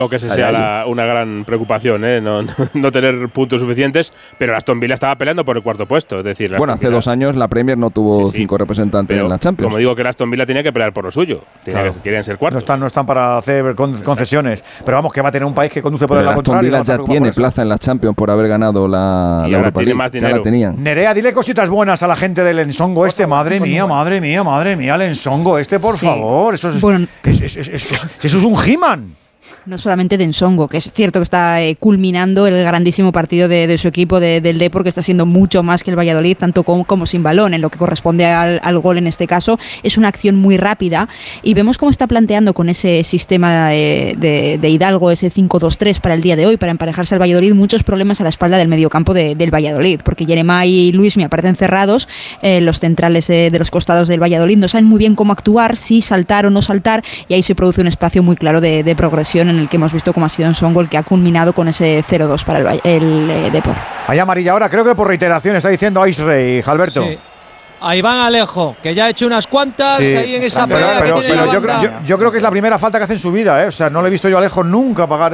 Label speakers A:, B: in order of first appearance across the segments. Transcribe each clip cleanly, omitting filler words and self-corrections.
A: O que ese sea una gran preocupación, no tener puntos suficientes, pero Aston Villa estaba peleando por el cuarto puesto. Es decir,
B: bueno, hace 2 años la Premier no tuvo 5 representantes en la Champions.
A: Como digo, que el Aston Villa tenía que pelear por lo suyo. Quieren ser cuartos.
C: No están para hacer concesiones. Pero vamos, que va a tener un país que conduce por el contrario.
B: Aston Villa ya tiene plaza en la Champions por haber ganado la Europa League.
A: Más dinero.
B: Ya la tenían.
C: Nerea, dile cositas buenas a la gente del Ensongo este. Madre mía, el Ensongo este, por favor. Eso es, eso es un He-Man.
D: No solamente de Ensongo, que es cierto que está culminando el grandísimo partido de su equipo del Depor, que está siendo mucho más que el Valladolid, tanto como sin balón, en lo que corresponde al gol en este caso. Es una acción muy rápida y vemos cómo está planteando con ese sistema de Hidalgo, ese 5-2-3 para el día de hoy, para emparejarse al Valladolid, muchos problemas a la espalda del mediocampo del Valladolid, porque Jeremá y Luismi aparecen cerrados, los centrales de los costados del Valladolid no saben muy bien cómo actuar, si saltar o no saltar, y ahí se produce un espacio muy claro de progresión en el que hemos visto cómo ha sido Ensongo el que ha culminado con ese 0-2 para el Depor.
C: Hay amarilla ahora, creo que por reiteración, está diciendo Aisrey, Alberto.
E: Sí. A Iván Alejo, que ya ha hecho unas cuantas ahí en esa pelea.
C: Pero yo creo que es la primera falta que hace en su vida, O sea, no le he visto yo a Alejo nunca pagar.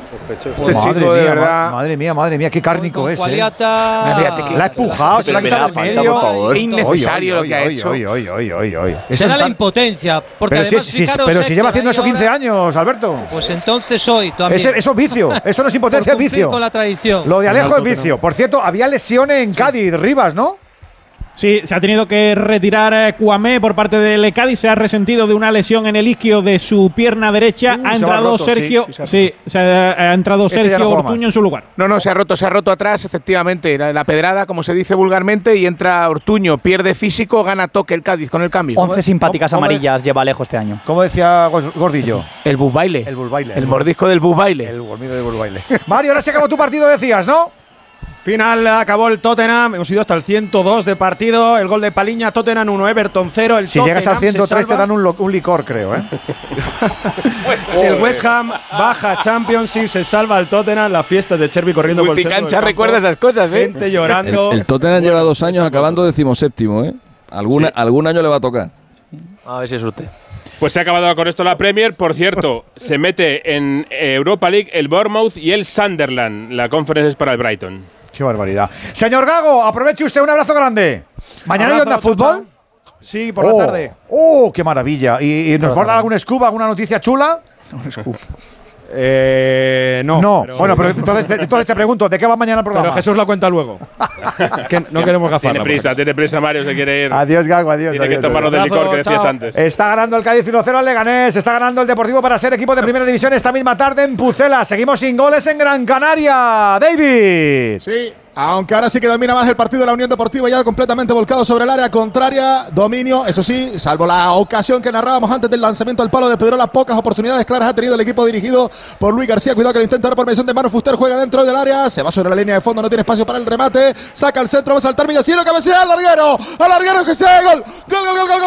C: Madre mía, qué cárnico es. La ha empujado, se la ha quitado del medio.
F: Qué innecesario lo que ha hecho.
E: Será la impotencia.
C: Pero si lleva haciendo eso 15 años, Alberto.
E: Pues entonces hoy también.
C: Eso es vicio, eso no es impotencia, es vicio.
E: Con la tradición.
C: Lo de Alejo es vicio. Por cierto, había lesiones en Cádiz, Rivas, ¿no?
G: Sí, se ha tenido que retirar Kouamé por parte del Cádiz. Se ha resentido de una lesión en el isquio de su pierna derecha. Ha entrado Sergio. Ha entrado Sergio Ortuño en su lugar.
F: No, se ha roto atrás, efectivamente. La pedrada, como se dice vulgarmente, y entra Ortuño. Pierde físico, gana toque el Cádiz con el cambio.
H: 11 simpáticas amarillas lleva lejos este año.
C: ¿Cómo decía Gordillo?
F: El busbaile. El mordisco del busbaile.
C: El gormido del busbaile. Mario, ahora se acabó tu partido, decías, ¿no?
I: Final, acabó el Tottenham, hemos ido hasta el 102 de partido, el gol de Paliña, Tottenham 1, Everton 0.
C: Si llegas al 103 te dan un licor, creo,
I: El West Ham baja Championship, se salva el Tottenham, la fiesta de Cherby corriendo por el centro del campo.
F: Recuerda esas cosas,
I: Gente llorando.
B: El Tottenham lleva 2 años acabando 17º, Algún año le va a tocar.
F: A ver si es usted.
A: Pues se ha acabado con esto la Premier. Por cierto, se mete en Europa League el Bournemouth y el Sunderland. La conferencia es para el Brighton.
C: Qué barbaridad. Señor Gago, aproveche usted, un abrazo grande. ¿Mañana hay Onda Fútbol?
I: Sí, por la tarde.
C: ¡Qué maravilla! ¿Y nos va a dar algún scoop, alguna noticia chula?
I: Un scoop.
C: No. Bueno, pero entonces te pregunto, ¿de qué va mañana el programa?
I: Pero Jesús la cuenta luego. Que no queremos gafarla.
A: Tiene prisa Mario, se quiere ir.
C: Adiós, Gago, adiós.
A: Tiene que tomarlo del licor que decías antes.
C: Está ganando el Cádiz 1-0 al Leganés. Está ganando el Deportivo para ser equipo de primera división esta misma tarde en Pucela. Seguimos sin goles en Gran Canaria. David.
J: Sí. Aunque ahora sí que domina más el partido, la Unión Deportiva ya completamente volcado sobre el área contraria, dominio, eso sí, salvo la ocasión que narrábamos antes del lanzamiento al palo de Pedrola, pocas oportunidades claras ha tenido el equipo dirigido por Luis García. Cuidado que lo intenta ahora por mención de Manu Fuster, juega dentro del área, se va sobre la línea de fondo, no tiene espacio para el remate, saca el centro, va a saltar Villacino, cabecea al larguero que sea gol, gol.